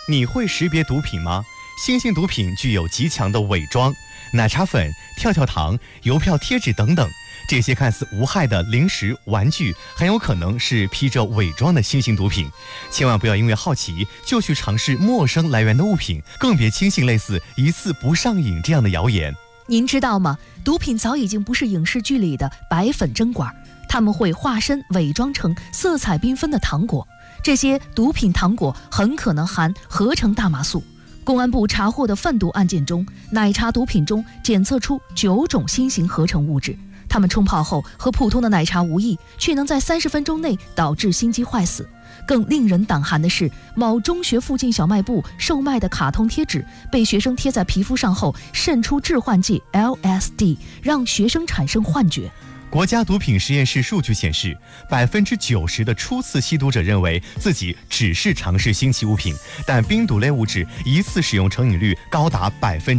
你会识别毒品吗？新型毒品具有极强的伪装，奶茶粉、跳跳糖、邮票贴纸等等，这些看似无害的零食、玩具，很有可能是披着伪装的新型毒品。千万不要因为好奇就去尝试陌生来源的物品，更别轻信类似一次不上瘾这样的谣言。 您知道吗？毒品早已经不是影视剧里的白粉针管，他们会化身伪装成色彩缤纷的糖果，这些毒品糖果很可能含合成大麻素。公安部查获的贩毒案件中，奶茶毒品中检测出9种新型合成物质，它们冲泡后和普通的奶茶无异，却能在30分钟内导致心肌坏死。更令人胆寒的是，某中学附近小卖部售卖的卡通贴纸被学生贴在皮肤上后渗出致幻剂 LSD， 让学生产生幻觉。 国家毒品实验室数据显示，90%的初次吸毒者认为自己只是尝试新奇物品，但冰毒类物质一次使用成瘾率高达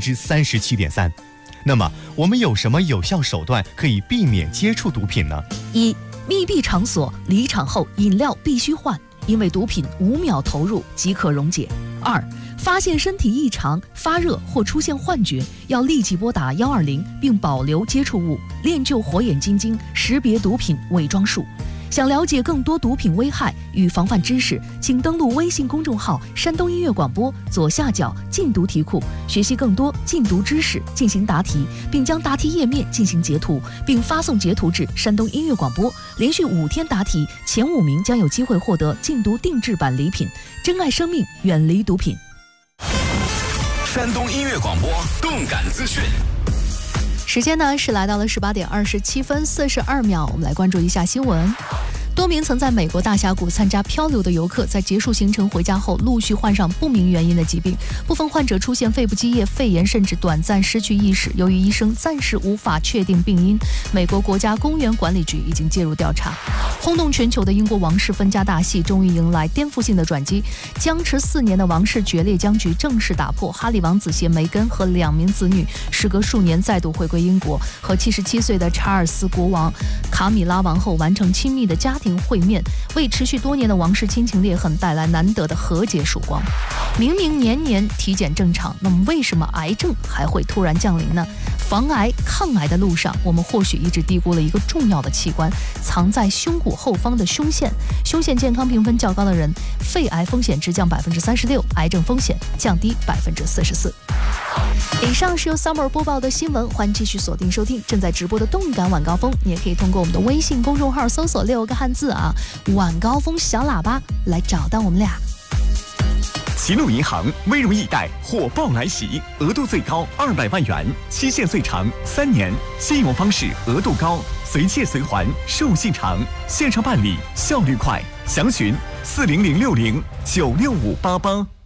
37.3%。那么，我们有什么有效手段可以避免接触毒品呢 ？1. 密闭场所，离场后饮料必须换，因为毒品5秒投入即可溶解。2. 发现身体异常、发热或出现幻觉，要立即拨打120，并保留接触物，练就火眼金睛识别毒品伪装术。想了解更多毒品危害与防范知识，请登录微信公众号山东音乐广播左下角禁毒题库，学习更多禁毒知识，进行答题，并将答题页面进行截图，并发送截图至山东音乐广播。连续5天答题，前5名将有机会获得禁毒定制版礼品。珍爱生命，远离毒品。 山东音乐广播动感资讯。 时间呢是来到了18点27分42秒，我们来关注一下新闻。多名曾在美国大峡谷参加漂流的游客，在结束行程回家后，陆续患上不明原因的疾病，部分患者出现肺部积液、肺炎，甚至短暂失去意识。由于医生暂时无法确定病因，美国国家公园管理局已经介入调查。轰动全球的英国王室分家大戏终于迎来颠覆性的转机，僵持4年的王室决裂僵局正式打破。哈利王子携梅根和2名子女，时隔数年再度回归英国，和77岁的查尔斯国王、卡米拉王后完成亲密的家庭会面，为持续多年的王室亲情裂痕带来难得的和解曙光。明明年年体检正常，那么为什么癌症还会突然降临呢？防癌抗癌的路上，我们或许一直低估了一个重要的器官，藏在胸骨后方的胸腺。胸腺健康评分较高的人，肺癌风险直降36%，癌症风险降低44%。以上是由 Summer 播报的新闻，欢迎继续锁定收听正在直播的动感晚高峰。你也可以通过我们的微信公众号搜索6个汉字晚高峰小喇叭来找到我们俩。 齐鲁银行微融易贷火爆来袭，额度最高200万元，期限最长3年，信用方式额度高，随借随还，授信长，线上办理效率快，详询40060965588。